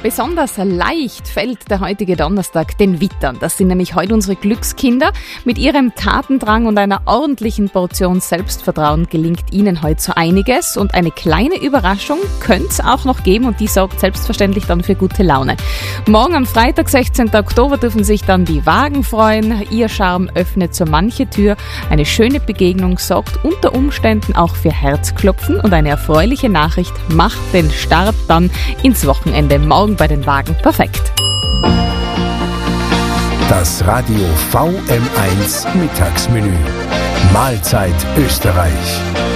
Besonders leicht fällt der heutige Donnerstag den Wittern. Das sind nämlich heute unsere Glückskinder. Mit ihrem Tatendrang und einer ordentlichen Portion Selbstvertrauen gelingt ihnen heute so einiges. Und eine kleine Überraschung könnte es auch noch geben und die sorgt selbstverständlich dann für gute Laune. Morgen am Freitag, 16. Oktober, dürfen sich dann die Wagen freuen. Ihr Charme öffnet so manche Tür. Eine schöne Begegnung sorgt unter Umständen auch für Herzklopfen und eine erfreuliche Nachricht macht den Start dann ins Wochenende. Morgen bei den Wagen perfekt. Das Radio VM1 Mittagsmenü. Mahlzeit Österreich.